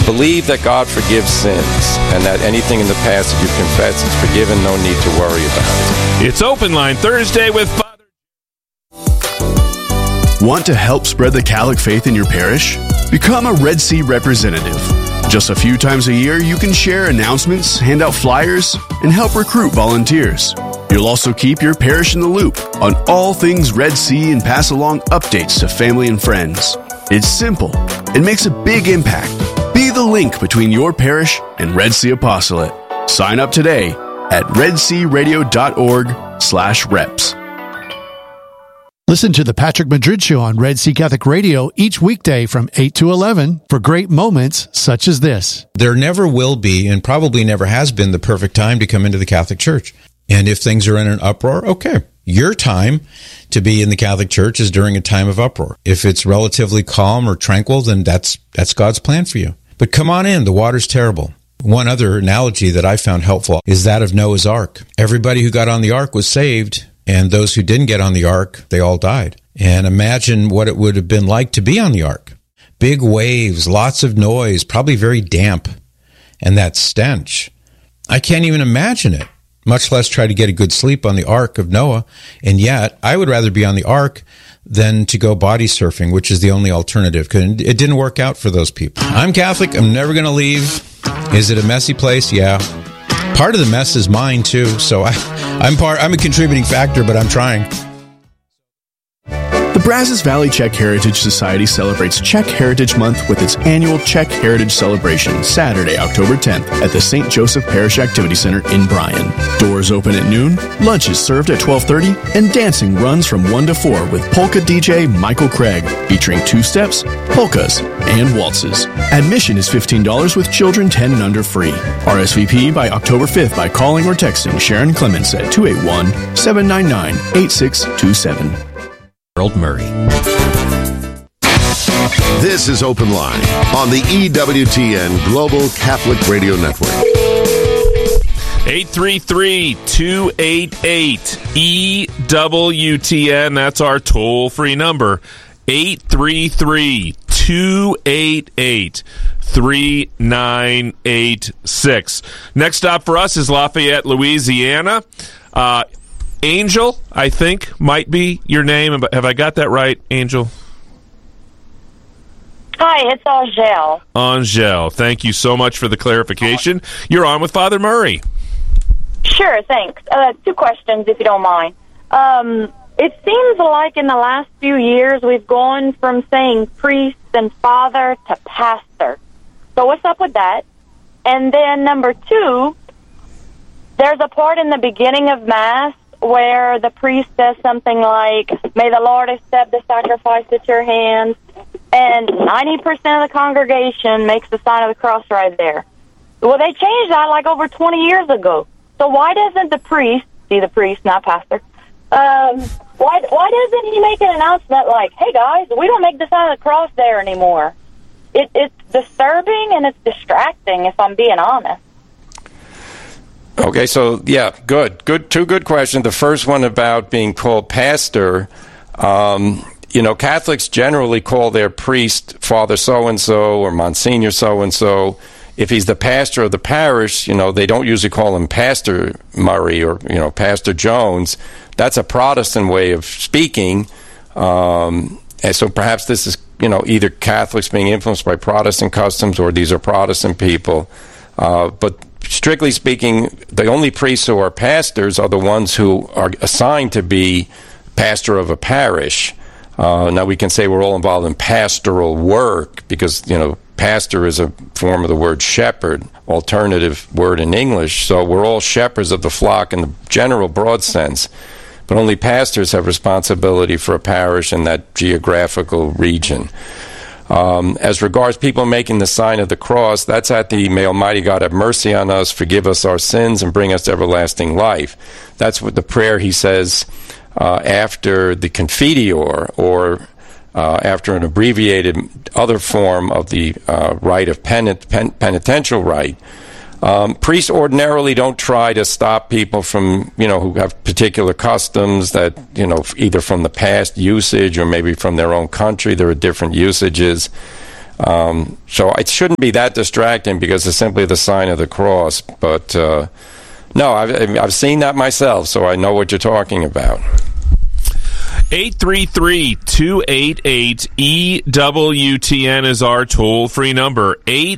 Believe that God forgives sins and that anything in the past that you confess is forgiven, no need to worry about it. It's Open Line Thursday with Father. Want to help spread the Catholic faith in your parish? Become a Red Sea representative. Just a few times a year, you can share announcements, hand out flyers, and help recruit volunteers. You'll also keep your parish in the loop on all things Red Sea and pass along updates to family and friends. It's simple. It makes a big impact. Be the link between your parish and Red Sea Apostolate. Sign up today at redsearadio.org/reps. Listen to the Patrick Madrid Show on Red Sea Catholic Radio each weekday from 8 to 11 for great moments such as this. There never will be, and probably never has been, the perfect time to come into the Catholic Church. And if things are in an uproar, okay. Your time to be in the Catholic Church is during a time of uproar. If it's relatively calm or tranquil, then that's God's plan for you. But come on in. The water's terrible. One other analogy that I found helpful is that of Noah's Ark. Everybody who got on the ark was saved, and those who didn't get on the ark, they all died. And imagine what it would have been like to be on the ark. Big waves, lots of noise, probably very damp, and that stench. I can't even imagine it, much less try to get a good sleep on the ark of Noah. And yet, I would rather be on the ark than to go body surfing, which is the only alternative, because it didn't work out for those people. I'm Catholic. I'm never going to leave. Is it a messy place? Yeah. Part of the mess is mine, too, so I'm a contributing factor, but I'm trying. The Brazos Valley Czech Heritage Society celebrates Czech Heritage Month with its annual Czech Heritage Celebration, Saturday, October 10th, at the St. Joseph Parish Activity Center in Bryan. Doors open at noon, lunch is served at 12:30, and dancing runs from 1 to 4 with polka DJ Michael Craig, featuring two-steps, polkas, and waltzes. Admission is $15 with children 10 and under free. RSVP by October 5th by calling or texting Sharon Clements at 281-799-8627. Harold Murray. This is Open Line on the EWTN Global Catholic Radio Network. 833-288-EWTN. That's our toll-free number. 833-288-3986. Next stop for us is Lafayette, Louisiana. Angel, I think, might be your name. Have I got that right, Angel? Hi, it's Angel. Angel, thank you so much for the clarification. You're on with Father Murray. Sure, thanks. 2 questions, if you don't mind. It seems like in the last few years we've gone from saying priest and father to pastor. So what's up with that? And then number 2, there's a part in the beginning of Mass where the priest says something like, "May the Lord accept the sacrifice at your hands," and 90% of the congregation makes the sign of the cross right there. Well, they changed that like over 20 years ago. So why doesn't the priest, the priest, not pastor, why doesn't he make an announcement like, "Hey guys, we don't make the sign of the cross there anymore"? It's disturbing and it's distracting, if I'm being honest. Okay, so, yeah, good. 2 good questions. The first one about being called pastor. Catholics generally call their priest Father so-and-so or Monsignor so-and-so. If he's the pastor of the parish, they don't usually call him Pastor Murray or, Pastor Jones. That's a Protestant way of speaking. And so perhaps this is, either Catholics being influenced by Protestant customs or these are Protestant people. But strictly speaking, the only priests who are pastors are the ones who are assigned to be pastor of a parish. Now we can say we're all involved in pastoral work because, pastor is a form of the word shepherd, alternative word in English. So we're all shepherds of the flock in the general broad sense. But only pastors have responsibility for a parish in that geographical region. As regards people making the sign of the cross, that's at the "May Almighty God have mercy on us, forgive us our sins, and bring us to everlasting life." That's what the prayer he says after the Confiteor, or after an abbreviated other form of the rite of penitential rite. Priests ordinarily don't try to stop people from, who have particular customs that, either from the past usage or maybe from their own country. There are different usages. So it shouldn't be that distracting because it's simply the sign of the cross. But no, I've seen that myself, so I know what you're talking about. 833-288-EWTN is our toll-free number.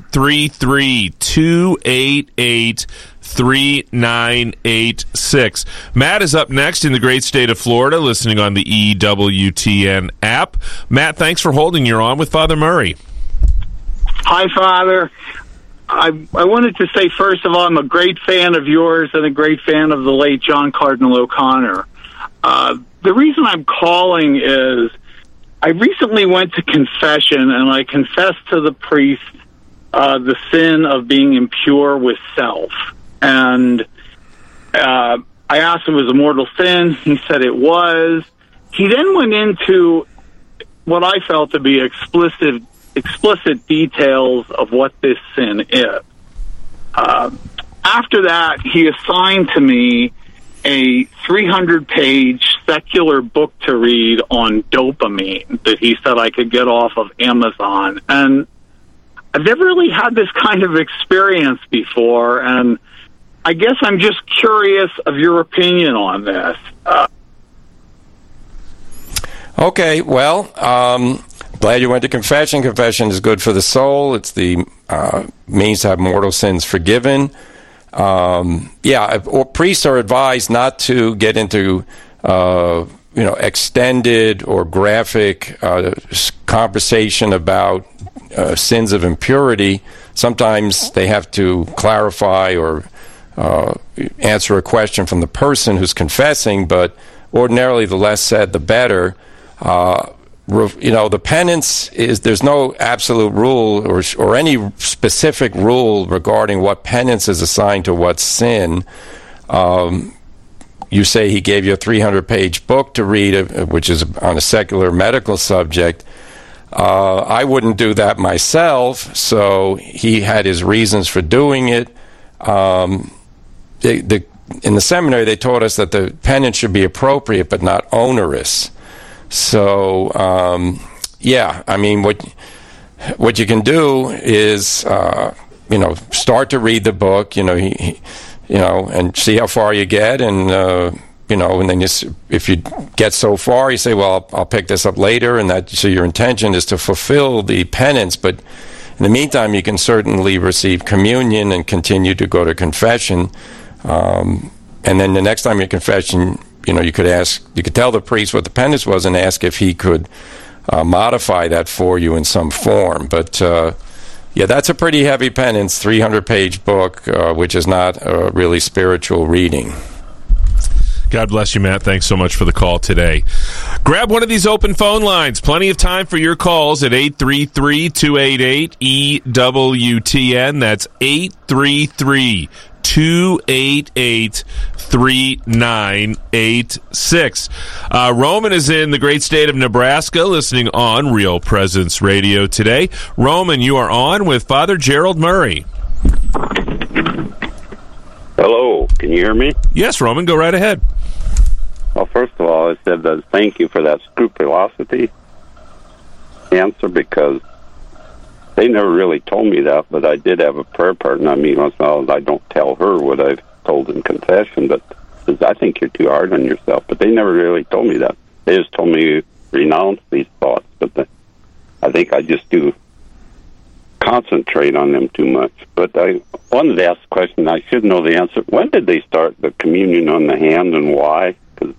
833-288-3986. Matt is up next in the great state of Florida, listening on the EWTN app. Matt, thanks for holding. You're on with Father Murray. Hi, Father. I wanted to say, first of all, I'm a great fan of yours and a great fan of the late John Cardinal O'Connor. The reason I'm calling is I recently went to confession, and I confessed to the priest the sin of being impure with self. And I asked if it was a mortal sin. He said it was. He then went into what I felt to be explicit details of what this sin is. After that, he assigned to me a 300-page secular book to read on dopamine that he said I could get off of Amazon. And I've never really had this kind of experience before, and I guess I'm just curious of your opinion on this. Okay, well, glad you went to confession. Confession is good for the soul. It's the means to have mortal sins forgiven. Priests are advised not to get into extended or graphic conversation about sins of impurity. Sometimes they have to clarify or answer a question from the person who's confessing, but ordinarily the less said the better. The penance is, there's no absolute rule or any specific rule regarding what penance is assigned to what sin. You say he gave you a 300-page book to read, which is on a secular medical subject. I wouldn't do that myself, so he had his reasons for doing it. In the seminary, they taught us that the penance should be appropriate but not onerous. So, what you can do is, start to read the book, and see how far you get, and and then if you get so far, you say, well, I'll pick this up later, and so your intention is to fulfill the penance, but in the meantime, you can certainly receive communion and continue to go to confession, and then the next time you confession, you could tell the priest what the penance was and ask if he could modify that for you in some form. But, that's a pretty heavy penance, 300-page book, which is not really spiritual reading. God bless you, Matt. Thanks so much for the call today. Grab one of these open phone lines. Plenty of time for your calls at 833-288-EWTN. That's 833-288-3986. Roman is in the great state of Nebraska, listening on Real Presence Radio today. Roman, you are on with Father Gerald Murray. Hello, can you hear me? Yes, Roman, go right ahead. Well, first of all, I said thank you for that scrupulosity answer, because they never really told me that, but I did have a prayer partner. I mean, well, I don't tell her what I've told in confession, but I think you're too hard on yourself. But they never really told me that. They just told me renounce these thoughts. But I think I just do concentrate on them too much. But I wanted to ask a question. I should know the answer. When did they start the communion on the hand, and why?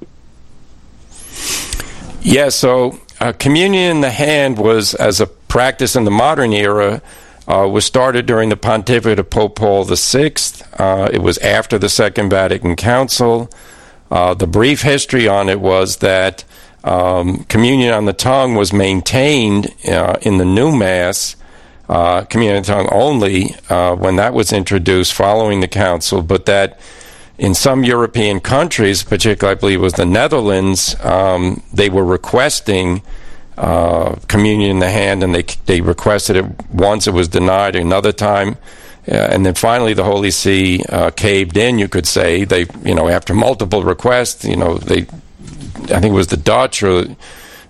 So communion in the hand was, as a practice in the modern era, was started during the pontificate of Pope Paul VI. It was after the Second Vatican Council. The brief history on it was that communion on the tongue was maintained in the new Mass, communion on the tongue only, when that was introduced following the Council, but that in some European countries, particularly I believe it was the Netherlands, they were requesting communion in the hand, and they requested it once. It was denied another time, and then finally the Holy See caved in, you could say. They, after multiple requests, I think it was the Dutch or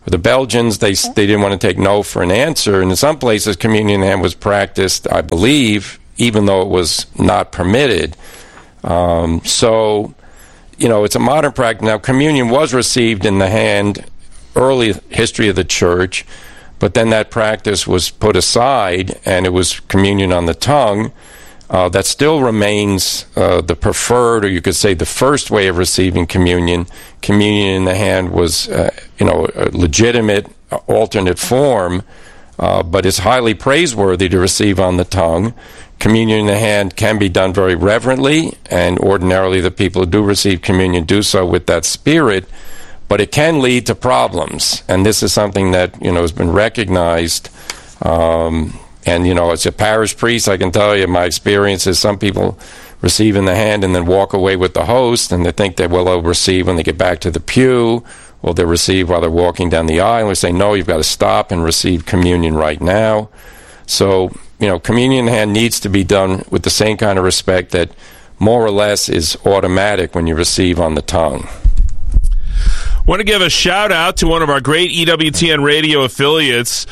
The Belgians, they didn't want to take no for an answer, and in some places, communion in the hand was practiced, I believe, even though it was not permitted. So, it's a modern practice. Now, communion was received in the hand early history of the church, but then that practice was put aside, and it was communion on the tongue. That still remains the preferred, or you could say the first way of receiving communion. Communion in the hand was, a legitimate alternate form, but it's highly praiseworthy to receive on the tongue. Communion in the hand can be done very reverently, and ordinarily the people who do receive communion do so with that spirit, but it can lead to problems, and this is something that, has been recognized. And, as a parish priest, I can tell you my experience is some people receive in the hand and then walk away with the host, and they think they'll receive when they get back to the pew, or they'll receive while they're walking down the aisle. We say, no, you've got to stop and receive communion right now. So, communion in the hand needs to be done with the same kind of respect that more or less is automatic when you receive on the tongue. Want to give a shout out to one of our great EWTN radio affiliates,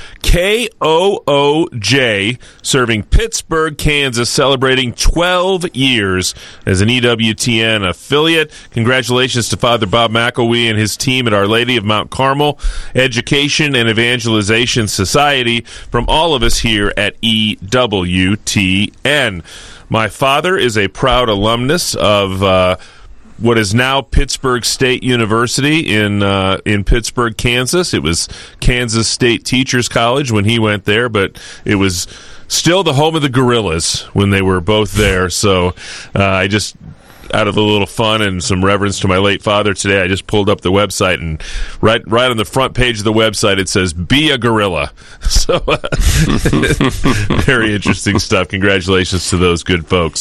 KOOJ, serving Pittsburgh, Kansas, celebrating 12 years as an EWTN affiliate. Congratulations to Father Bob McElwee and his team at Our Lady of Mount Carmel Education and Evangelization Society, from all of us here at EWTN. My father is a proud alumnus of what is now Pittsburgh State University in Pittsburgh, Kansas. It was Kansas State Teachers College when he went there, but it was still the home of the Gorillas when they were both there. So I just, out of a little fun and some reverence to my late father today, I just pulled up the website, and right on the front page of the website it says, "Be a Gorilla." So very interesting stuff. Congratulations to those good folks.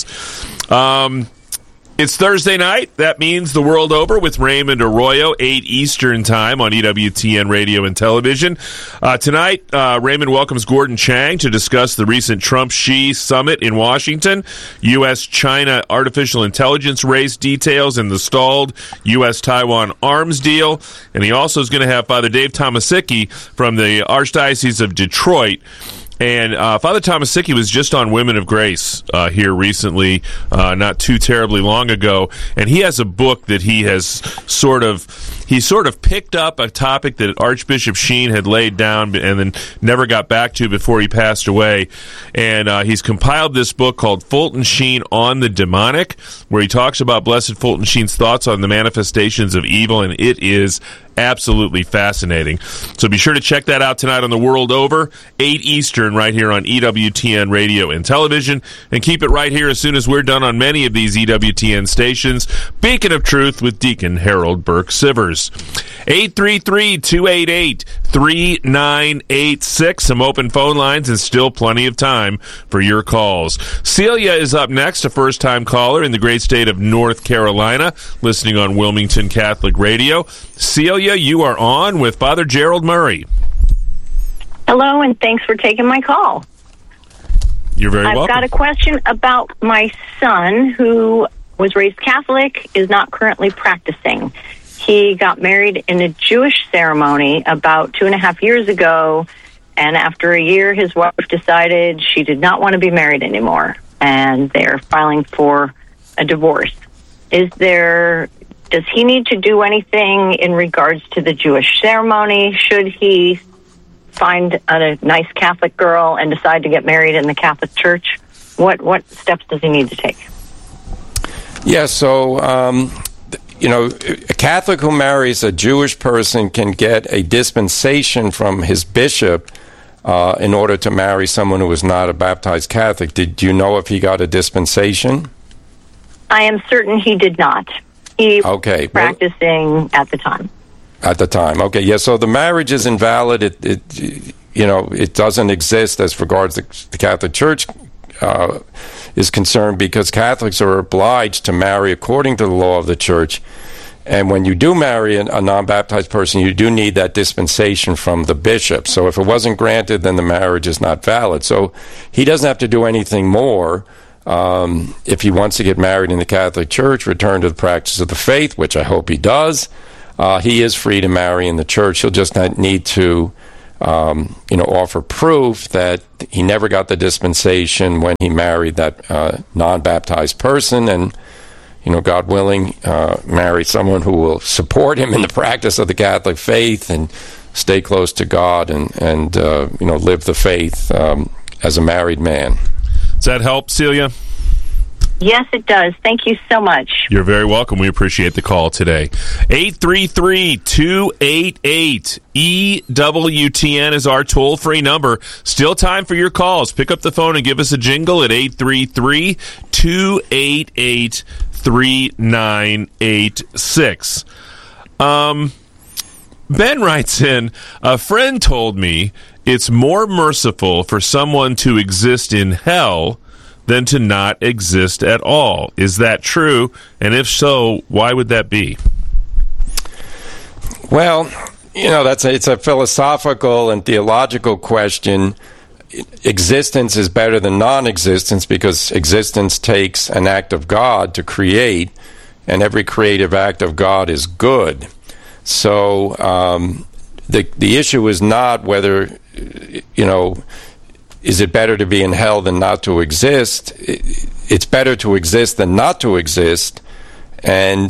It's Thursday night. That means The World Over with Raymond Arroyo, 8 Eastern Time on EWTN Radio and Television. Tonight, Raymond welcomes Gordon Chang to discuss the recent Trump-Xi summit in Washington, U.S.-China artificial intelligence race details, and the stalled U.S.-Taiwan arms deal. And he also is going to have Father Dave Tomasicki from the Archdiocese of Detroit. And Father Tomasicki was just on Women of Grace here recently, not too terribly long ago, and he has a book that he has sort of picked up a topic that Archbishop Sheen had laid down and then never got back to before he passed away. And he's compiled this book called Fulton Sheen on the Demonic, where he talks about Blessed Fulton Sheen's thoughts on the manifestations of evil, and it is absolutely fascinating. So be sure to check that out tonight on The World Over, 8 Eastern, right here on EWTN Radio and Television. And keep it right here as soon as we're done on many of these EWTN stations. Beacon of Truth with Deacon Harold Burke Sivers. 833-288-3986. Some open phone lines and still plenty of time for your calls. Celia is up next, a first-time caller in the great state of North Carolina, listening on Wilmington Catholic Radio. Celia, you are on with Father Gerald Murray. Hello, and thanks for taking my call. You're very welcome. I've got a question about my son, who was raised Catholic, is not currently practicing. He got married in a Jewish ceremony about 2.5 years ago, and after a year, his wife decided she did not want to be married anymore, and they're filing for a divorce. Does he need to do anything in regards to the Jewish ceremony? Should he find a nice Catholic girl and decide to get married in the Catholic Church? What steps does he need to take? Yeah, so, a Catholic who marries a Jewish person can get a dispensation from his bishop in order to marry someone who is not a baptized Catholic. Did you know if he got a dispensation? I am certain he did not. He was practicing at the time. At the time, okay, yeah. So the marriage is invalid. It doesn't exist as regards the Catholic Church is concerned, because Catholics are obliged to marry according to the law of the Church. And when you do marry a non-baptized person, you do need that dispensation from the bishop. So if it wasn't granted, then the marriage is not valid. So he doesn't have to do anything more. If he wants to get married in the Catholic Church, return to the practice of the faith, which I hope he does. he is free to marry in the church. He'll just not need to offer proof that he never got the dispensation when he married that non-baptized person, and God willing, marry someone who will support him in the practice of the Catholic faith and stay close to God and live the faith as a married man. Does that help, Celia? Yes, it does. Thank you so much. You're very welcome. We appreciate the call today. 833-288-EWTN is our toll-free number. Still time for your calls. Pick up the phone and give us a jingle at 833-288-3986. Ben writes in, a friend told me it's more merciful for someone to exist in hell than to not exist at all. Is that true? And if so, why would that be? Well, it's a philosophical and theological question. Existence is better than non-existence because existence takes an act of God to create, and every creative act of God is good. So the issue is not whether, is it better to be in hell than not to exist? It's better to exist than not to exist. And,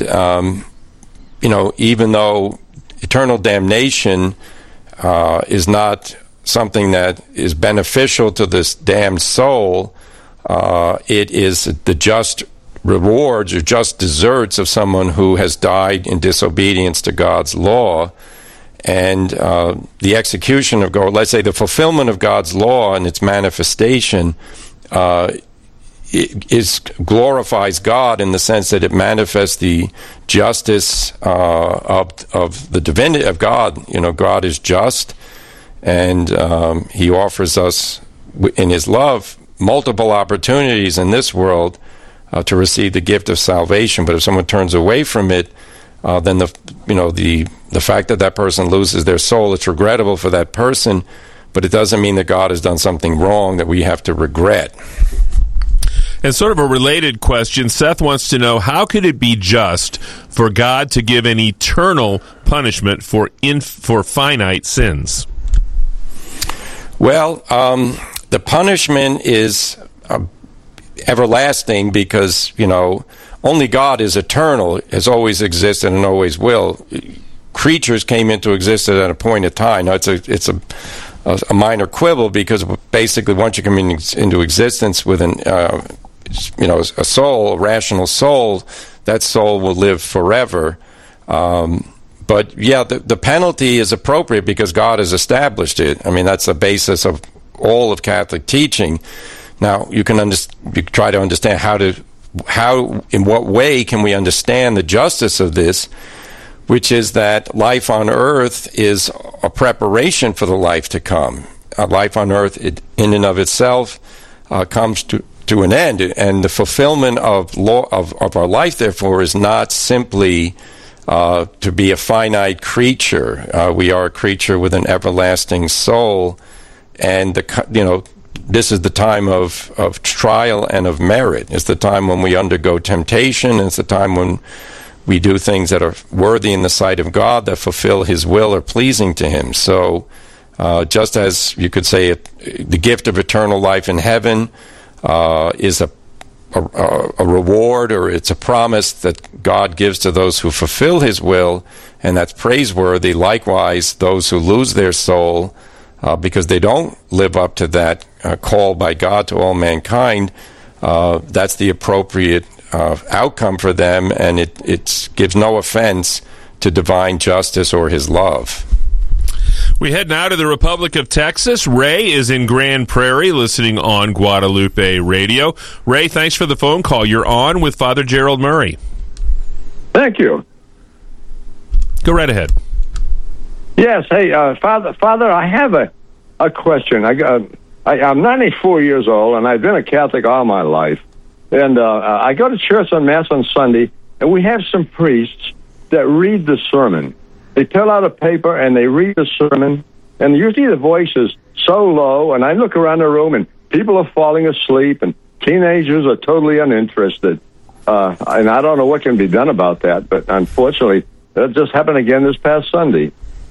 even though eternal damnation is not something that is beneficial to this damned soul, it is the just rewards or just deserts of someone who has died in disobedience to God's law. And the execution of God, let's say the fulfillment of God's law and its manifestation, glorifies God in the sense that it manifests the justice of the divinity of God. God is just, and He offers us in His love multiple opportunities in this world to receive the gift of salvation. But if someone turns away from it, then the fact that person loses their soul, it's regrettable for that person, but it doesn't mean that God has done something wrong that we have to regret. And sort of a related question, Seth wants to know, how could it be just for God to give an eternal punishment for finite sins? Well, the punishment is everlasting because, only God is eternal, has always existed and always will. Creatures came into existence at a point in time. Now, it's a minor quibble because basically once you come into existence with a soul, a rational soul, that soul will live forever. But yeah, the penalty is appropriate because God has established it. I mean, that's the basis of all of Catholic teaching. Now, you can try to understand in what way can we understand the justice of this, which is that life on earth is a preparation for the life to come. Life on earth, in and of itself, comes to an end, and the fulfillment of our life, therefore, is not simply to be a finite creature. We are a creature with an everlasting soul, and this is the time of trial and of merit. It's the time when we undergo temptation. It's the time when we do things that are worthy in the sight of God, that fulfill His will or pleasing to Him. So just as you could say the gift of eternal life in heaven is a reward, or it's a promise that God gives to those who fulfill His will, and that's praiseworthy. Likewise, those who lose their soul because they don't live up to that call by God to all mankind, that's the appropriate outcome for them, and it gives no offense to divine justice or His love. We head now to the Republic of Texas. Ray is in Grand Prairie listening on Guadalupe Radio. Ray, thanks for the phone call. You're on with Father Gerald Murray. Thank you. Go right ahead. Yes. Hey, Father, I have a question. I'm 94 years old, and I've been a Catholic all my life. And I go to church on Mass on Sunday, and we have some priests that read the sermon. They fill out a paper, and they read the sermon, and usually the voice is so low, and I look around the room, and people are falling asleep, and teenagers are totally uninterested. And I don't know what can be done about that, but unfortunately, That just happened again this past Sunday.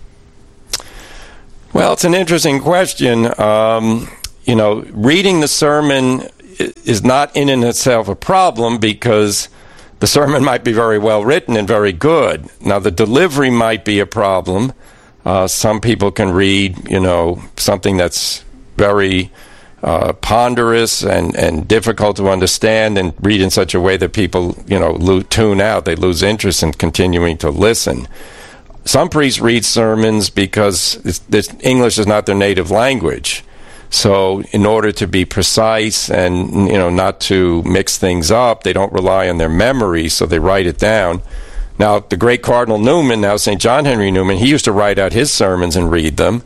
Well, it's an interesting question. Reading the sermon is not in and itself a problem because the sermon might be very well written and very good. Now, the delivery might be a problem. Some people can read, something that's very ponderous and difficult to understand and read in such a way that people, tune out. They lose interest in continuing to listen. Some priests read sermons because English is not their native language. So in order to be precise and, not to mix things up, they don't rely on their memory, so they write it down. Now, the great Cardinal Newman, now St. John Henry Newman, he used to write out his sermons and read them.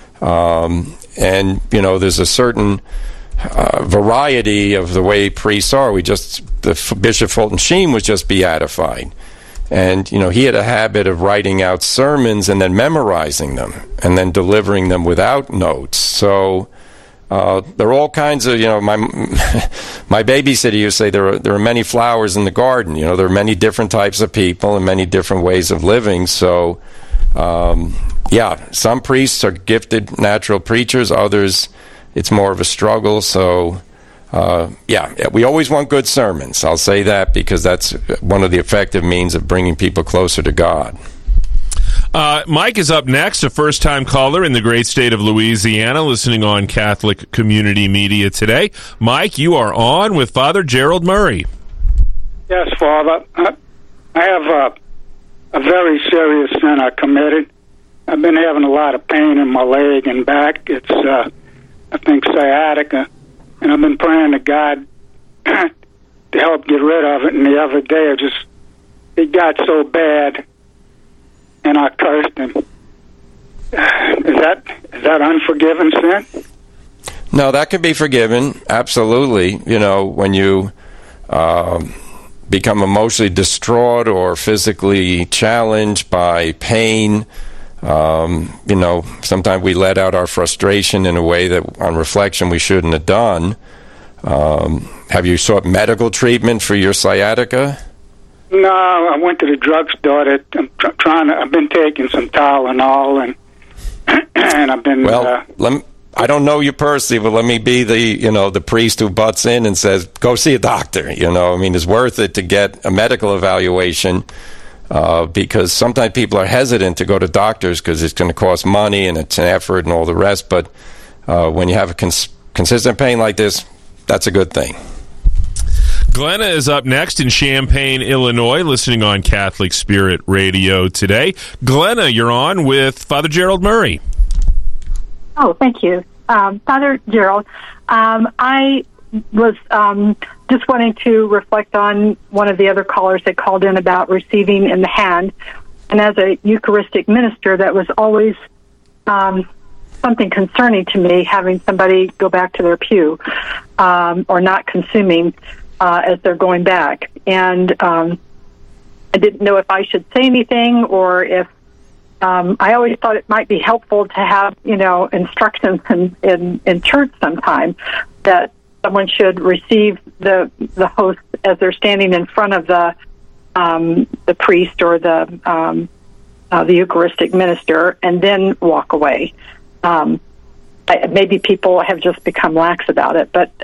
There's a certain variety of the way priests are. Bishop Fulton Sheen was just beatified. And, he had a habit of writing out sermons and then memorizing them and then delivering them without notes. So there are all kinds of, my babysitter used to say there are many flowers in the garden. There are many different types of people and many different ways of living. So, some priests are gifted natural preachers. Others, it's more of a struggle. So, we always want good sermons. I'll say that because that's one of the effective means of bringing people closer to God. Mike is up next, a first-time caller in the great state of Louisiana, listening on Catholic Community Media today. Mike, you are on with Father Gerald Murray. Yes, Father. I have a very serious sin I committed. I've been having a lot of pain in my leg and back. It's, I think, sciatica. And I've been praying to God to help get rid of it. And the other day, it got so bad, and I cursed him. Is that unforgiven sin? No, that can be forgiven. Absolutely. When you become emotionally distraught or physically challenged by pain, sometimes we let out our frustration in a way that on reflection we shouldn't have done. Have you sought medical treatment for your sciatica? No, I went to the drugstore. I've been taking some Tylenol and I've been. Well, I don't know you personally, but let me be the priest who butts in and says, "Go see a doctor." It's worth it to get a medical evaluation. Because sometimes people are hesitant to go to doctors because it's going to cost money and it's an effort and all the rest. But when you have a consistent pain like this, that's a good thing. Glenna is up next in Champaign, Illinois, listening on Catholic Spirit Radio today. Glenna, you're on with Father Gerald Murray. Oh, thank you. Father Gerald, I was just wanting to reflect on one of the other callers that called in about receiving in the hand. And as a Eucharistic minister, that was always something concerning to me, having somebody go back to their pew or not consuming as they're going back. And I didn't know if I should say anything or if I always thought it might be helpful to have, instructions in church sometime that someone should receive the host as they're standing in front of the priest or the Eucharistic minister, and then walk away. Maybe people have just become lax about it, but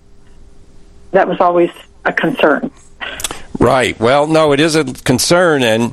that was always a concern. Right. Well, no, it is a concern, and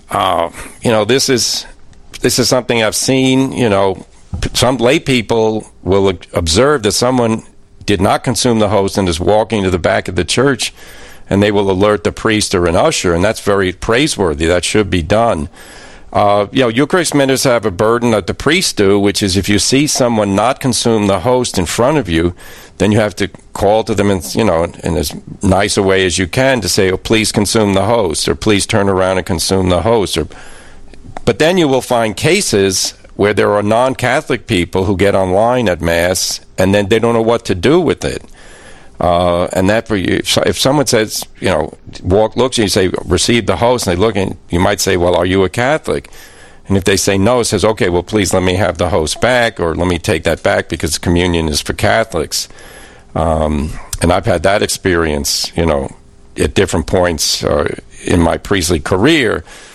this is something I've seen. Some lay people will observe that someone did not consume the host and is walking to the back of the church, and they will alert the priest or an usher, and that's very praiseworthy. That should be done. Eucharistic ministers have a burden that the priests do, which is if you see someone not consume the host in front of you, then you have to call to them in as nice a way as you can to say, "Oh, please consume the host," or "Please turn around and consume the host." But then you will find cases where there are non-Catholic people who get online at Mass and then they don't know what to do with it. And that for you, if someone says, looks and you say, "Receive the host," and they look and you might say, "Well, are you a Catholic?" And if they say no, it says, "Okay, well, please let me have the host back, or let me take that back because communion is for Catholics." And I've had that experience, at different points in my priestly career,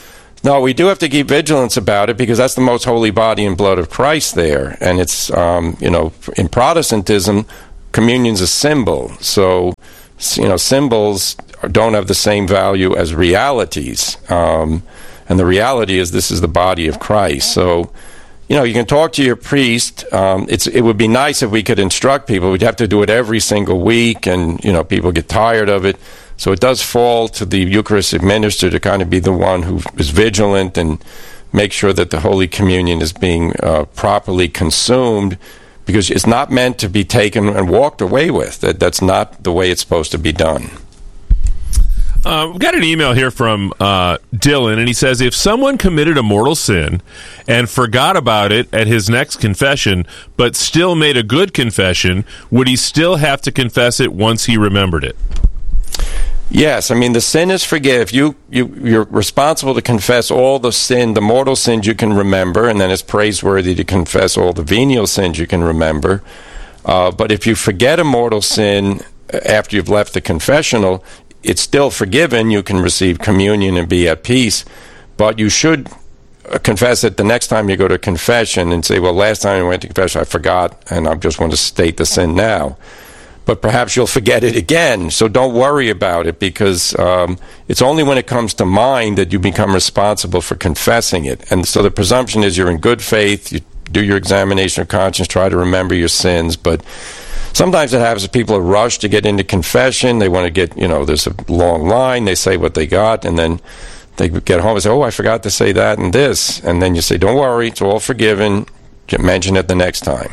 No, we do have to keep vigilance about it because that's the most holy body and blood of Christ there. And it's, in Protestantism, communion's a symbol. So, symbols don't have the same value as realities. And the reality is this is the body of Christ. So, you can talk to your priest. It would be nice if we could instruct people. We'd have to do it every single week, and, people get tired of it. So it does fall to the Eucharistic minister to kind of be the one who is vigilant and make sure that the Holy Communion is being properly consumed, because it's not meant to be taken and walked away with. That's not the way it's supposed to be done. We've got an email here from Dylan, and he says, if someone committed a mortal sin and forgot about it at his next confession, but still made a good confession, would he still have to confess it once he remembered it? Yes, the sin is forgiven. You're responsible to confess all the mortal sins you can remember, and then it's praiseworthy to confess all the venial sins you can remember. But if you forget a mortal sin after you've left the confessional, it's still forgiven. You can receive communion and be at peace, but you should confess it the next time you go to confession and say, well, last time I went to confession, I forgot, and I just want to state the sin now. But perhaps you'll forget it again, so don't worry about it, because it's only when it comes to mind that you become responsible for confessing it. And so the presumption is you're in good faith, you do your examination of conscience, try to remember your sins, but sometimes it happens that people are rushed to get into confession. They want to get, there's a long line, they say what they got, and then they get home and say, oh, I forgot to say that and this. And then you say, don't worry, it's all forgiven, mention it the next time.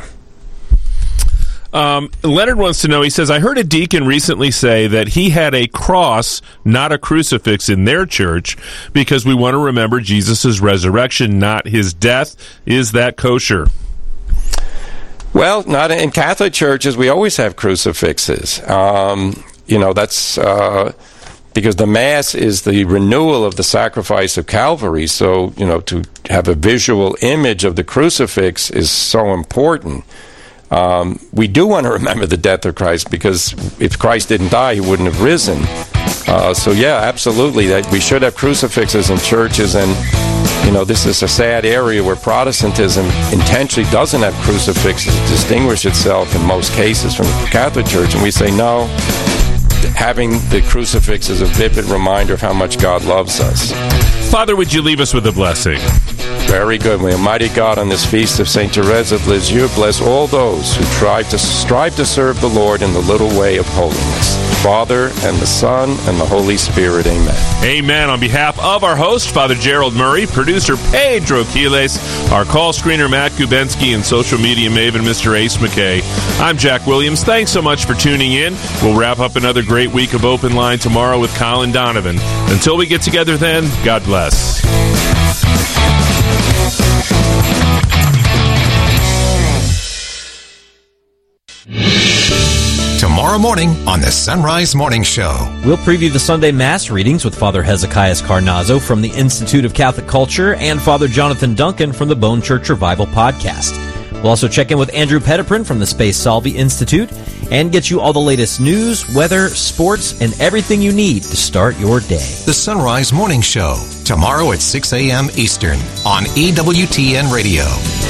Leonard wants to know, he says, I heard a deacon recently say that he had a cross, not a crucifix, in their church because we want to remember Jesus' resurrection, not his death. Is that kosher? Well, not in Catholic churches. We always have crucifixes. That's because the Mass is the renewal of the sacrifice of Calvary. So, to have a visual image of the crucifix is so important. We do want to remember the death of Christ, because if Christ didn't die, he wouldn't have risen. So yeah, absolutely, that we should have crucifixes in churches. And this is a sad area where Protestantism intentionally doesn't have crucifixes to distinguish itself in most cases from the Catholic Church. And we say no, having the crucifix is a vivid reminder of how much God loves us. Father, would you leave us with a blessing? Very good. May Almighty God, on this feast of St. Therese of Lisieux, bless all those who strive to serve the Lord in the little way of holiness. Father, and the Son, and the Holy Spirit. Amen. Amen. On behalf of our host, Father Gerald Murray, producer Pedro Quiles, our call screener Matt Kubensky, and social media maven Mr. Ace McKay, I'm Jack Williams. Thanks so much for tuning in. We'll wrap up another great week of Open Line tomorrow with Colin Donovan. Until we get together then, God bless. Tomorrow morning on the Sunrise Morning Show, we'll preview the Sunday Mass readings with Father Hezekiah Carnazzo from the Institute of Catholic Culture and Father Jonathan Duncan from the Bone Church Revival podcast. We'll also check in with Andrew Petiprin from the Space Salvi Institute and get you all the latest news, weather, sports, and everything you need to start your day. The Sunrise Morning Show, tomorrow at 6 a.m. Eastern on EWTN Radio.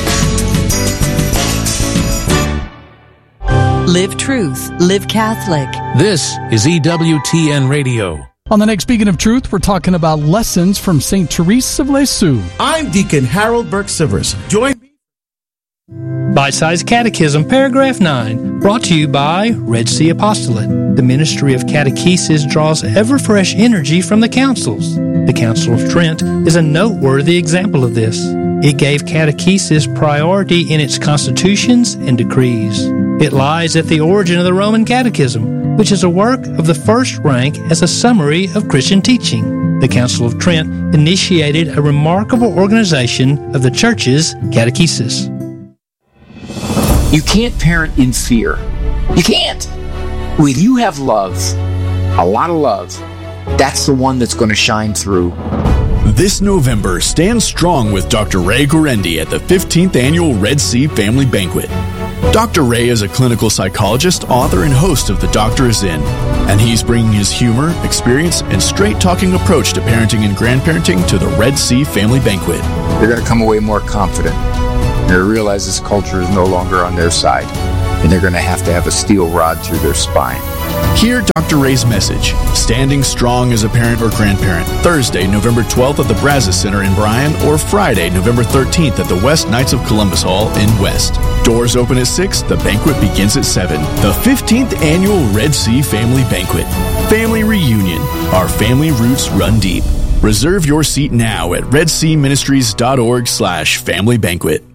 Live truth. Live Catholic. This is EWTN Radio. On the next Beacon of Truth, we're talking about lessons from St. Therese of Lisieux. I'm Deacon Harold Burke-Sivers. Join me. Bite-Sized Catechism, Paragraph 9, brought to you by Red Sea Apostolate. The ministry of catechesis draws ever-fresh energy from the councils. The Council of Trent is a noteworthy example of this. It gave catechesis priority in its constitutions and decrees. It lies at the origin of the Roman Catechism, which is a work of the first rank as a summary of Christian teaching. The Council of Trent initiated a remarkable organization of the Church's catechesis. You can't parent in fear. You can't. When you have love, a lot of love, that's the one that's going to shine through. This November, stand strong with Dr. Ray Guarendi at the 15th Annual Red Sea Family Banquet. Dr. Ray is a clinical psychologist, author, and host of The Doctor Is In, and he's bringing his humor, experience, and straight-talking approach to parenting and grandparenting to the Red Sea Family Banquet. They're going to come away more confident. They realize this culture is no longer on their side, and they're going to have a steel rod through their spine. Hear Dr. Ray's message, Standing Strong as a Parent or Grandparent, Thursday, November 12th at the Brazos Center in Bryan, or Friday, November 13th at the West Knights of Columbus Hall in West. Doors open at 6, the banquet begins at 7. The 15th Annual Red Sea Family Banquet. Family Reunion. Our family roots run deep. Reserve your seat now at redseaministries.org/family banquet.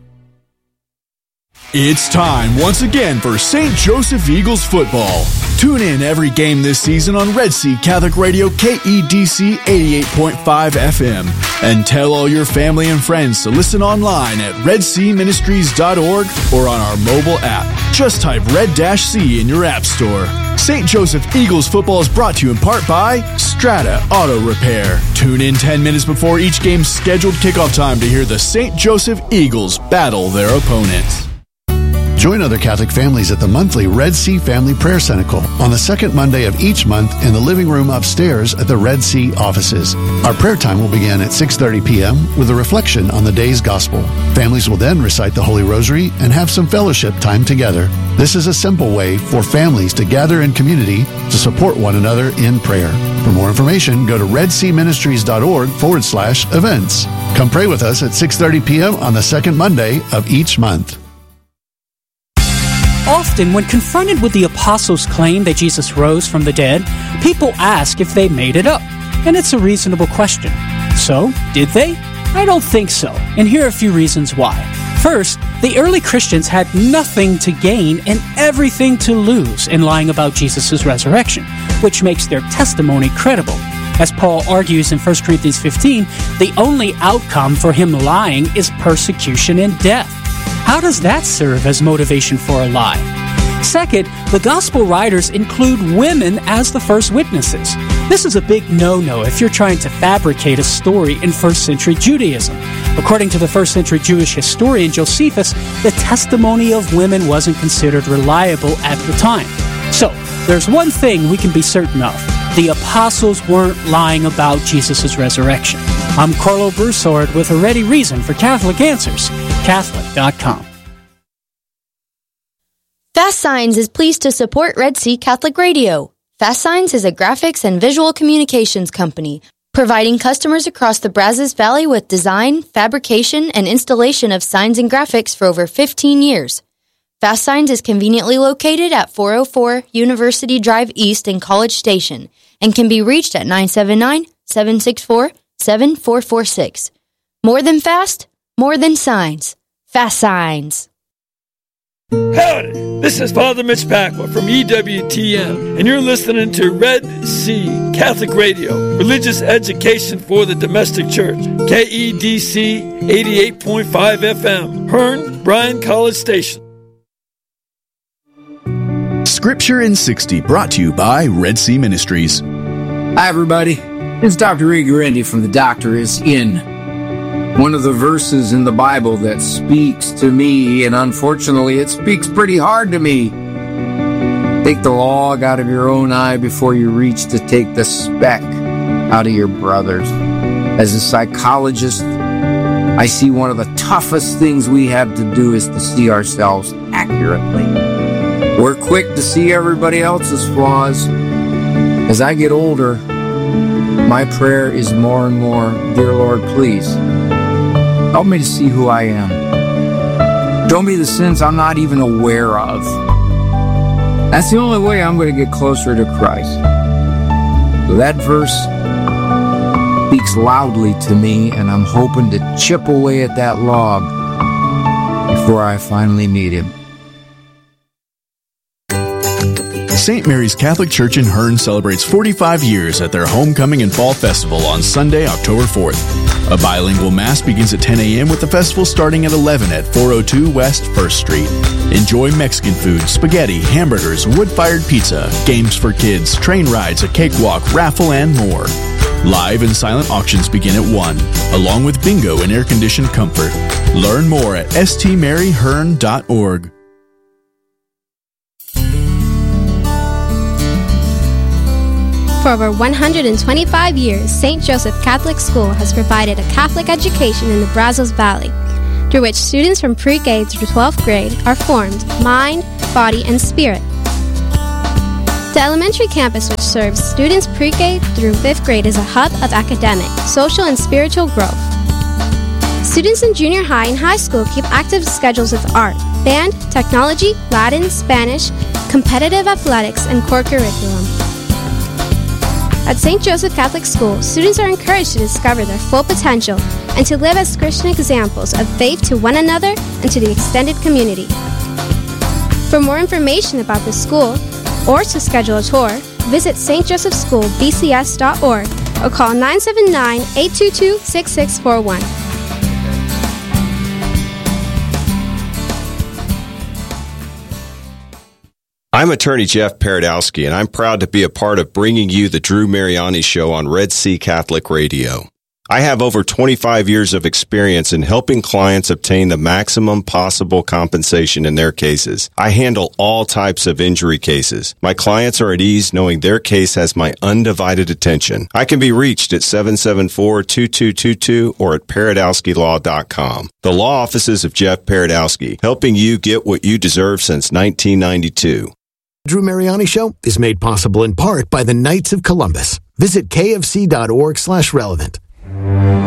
It's time once again for St. Joseph Eagles football. Tune in every game this season on Red Sea Catholic Radio KEDC 88.5 FM. And tell all your family and friends to listen online at redseaministries.org or on our mobile app. Just type Red-C in your app store. St. Joseph Eagles football is brought to you in part by Strata Auto Repair. Tune in 10 minutes before each game's scheduled kickoff time to hear the St. Joseph Eagles battle their opponents. Join other Catholic families at the monthly Red Sea Family Prayer Cenacle on the second Monday of each month in the living room upstairs at the Red Sea offices. Our prayer time will begin at 6:30 p.m. with a reflection on the day's gospel. Families will then recite the Holy Rosary and have some fellowship time together. This is a simple way for families to gather in community to support one another in prayer. For more information, go to redseaministries.org/events. Come pray with us at 6:30 p.m. on the second Monday of each month. Often, when confronted with the apostles' claim that Jesus rose from the dead, people ask if they made it up. And it's a reasonable question. So, did they? I don't think so. And here are a few reasons why. First, the early Christians had nothing to gain and everything to lose in lying about Jesus' resurrection, which makes their testimony credible. As Paul argues in 1 Corinthians 15, the only outcome for him lying is persecution and death. How does that serve as motivation for a lie? Second, the gospel writers include women as the first witnesses. This is a big no-no if you're trying to fabricate a story in first century Judaism. According to the first century Jewish historian Josephus, the testimony of women wasn't considered reliable at the time. So, there's one thing we can be certain of. The apostles weren't lying about Jesus' resurrection. I'm Carlo Broussard with a ready reason for Catholic Answers, Catholic.com. Fast Signs is pleased to support Red Sea Catholic Radio. Fast Signs is a graphics and visual communications company, providing customers across the Brazos Valley with design, fabrication, and installation of signs and graphics for over 15 years. Fast Signs is conveniently located at 404 University Drive East in College Station and can be reached at 979-764-7446. More than fast, more than signs. Fast Signs. Howdy, this is Father Mitch Pacwa from EWTN, and you're listening to Red Sea Catholic Radio, religious education for the domestic church, KEDC 88.5 FM, Hearn, Bryan College Station. Scripture in 60, brought to you by Red Sea Ministries. Hi, everybody. It's Dr. Igor Indy from The Doctor Is In. One of the verses in the Bible that speaks to me, and unfortunately it speaks pretty hard to me. Take the log out of your own eye before you reach to take the speck out of your brother's. As a psychologist, I see one of the toughest things we have to do is to see ourselves accurately. We're quick to see everybody else's flaws. As I get older, my prayer is more and more, dear Lord, please, help me to see who I am. Show me the sins I'm not even aware of. That's the only way I'm going to get closer to Christ. So that verse speaks loudly to me, and I'm hoping to chip away at that log before I finally meet him. St. Mary's Catholic Church in Hearn celebrates 45 years at their Homecoming and Fall Festival on Sunday, October 4th. A bilingual Mass begins at 10 a.m. with the festival starting at 11 at 402 West 1st Street. Enjoy Mexican food, spaghetti, hamburgers, wood-fired pizza, games for kids, train rides, a cakewalk, raffle, and more. Live and silent auctions begin at 1, along with bingo and air-conditioned comfort. Learn more at stmaryhearn.org. For over 125 years, St. Joseph Catholic School has provided a Catholic education in the Brazos Valley, through which students from pre-K through 12th grade are formed mind, body, and spirit. The elementary campus, which serves students pre-K through 5th grade, is a hub of academic, social, and spiritual growth. Students in junior high and high school keep active schedules of art, band, technology, Latin, Spanish, competitive athletics, and core curriculum. At St. Joseph Catholic School, students are encouraged to discover their full potential and to live as Christian examples of faith to one another and to the extended community. For more information about the school or to schedule a tour, visit stjosephschoolbcs.org or call 979-822-6641. I'm attorney Jeff Paradowski, and I'm proud to be a part of bringing you the Drew Mariani Show on Red Sea Catholic Radio. I have over 25 years of experience in helping clients obtain the maximum possible compensation in their cases. I handle all types of injury cases. My clients are at ease knowing their case has my undivided attention. I can be reached at 774-2222 or at paradowskilaw.com. The law offices of Jeff Paradowski, helping you get what you deserve since 1992. Drew Mariani Show is made possible in part by the Knights of Columbus. Visit kfc.org/relevant.